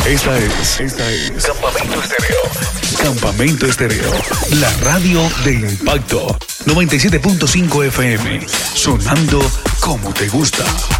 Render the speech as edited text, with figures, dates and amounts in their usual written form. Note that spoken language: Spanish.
Esta es Campamento Estéreo. Campamento Estéreo, la radio de impacto. 97.5 FM, sonando como te gusta.